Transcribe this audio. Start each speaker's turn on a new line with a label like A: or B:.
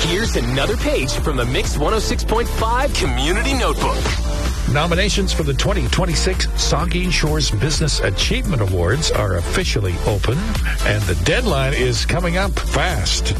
A: Here's another page from the Mix 106.5 Community Notebook.
B: Nominations for the 2026 Saugeen Shores Business Achievement Awards are officially open, and the deadline is coming up fast.